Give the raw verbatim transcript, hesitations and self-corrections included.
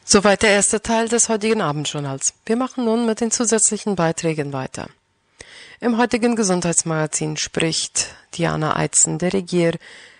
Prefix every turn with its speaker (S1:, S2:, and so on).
S1: Soweit der erste Teil des heutigen Abendjournals. Wir machen nun mit den zusätzlichen Beiträgen weiter. Im heutigen Gesundheitsmagazin spricht Diana Eitzen de Regier